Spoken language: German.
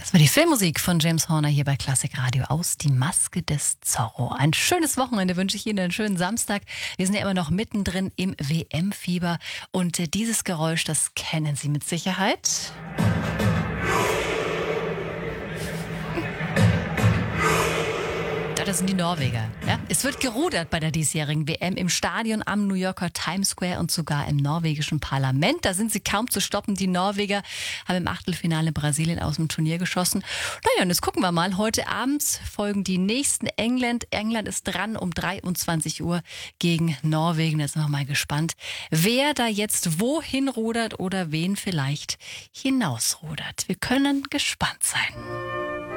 Das war die Filmmusik von James Horner hier bei Klassik Radio aus Die Maske des Zorro. Ein schönes Wochenende wünsche ich Ihnen, einen schönen Samstag. Wir sind ja immer noch mittendrin im WM-Fieber und dieses Geräusch, das kennen Sie mit Sicherheit. Das sind die Norweger. Ja? Es wird gerudert bei der diesjährigen WM im Stadion am New Yorker Times Square und sogar im norwegischen Parlament. Da sind sie kaum zu stoppen. Die Norweger haben im Achtelfinale Brasilien aus dem Turnier geschossen. Naja, und jetzt gucken wir mal. Heute Abend folgen die nächsten England. England ist dran um 23 Uhr gegen Norwegen. Jetzt sind wir mal gespannt, wer da jetzt wohin rudert oder wen vielleicht hinausrudert. Wir können gespannt sein.